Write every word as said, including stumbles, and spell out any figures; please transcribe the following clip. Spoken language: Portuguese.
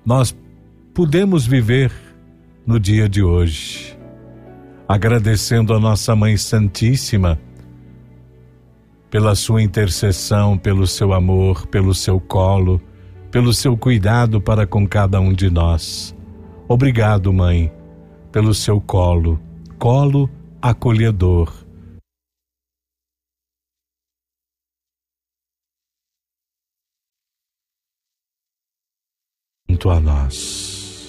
nós pudemos viver no dia de hoje, agradecendo a nossa Mãe Santíssima pela sua intercessão, pelo seu amor, pelo seu colo, pelo seu cuidado para com cada um de nós. Obrigado, Mãe, pelo seu colo, colo acolhedor. Junto a nós.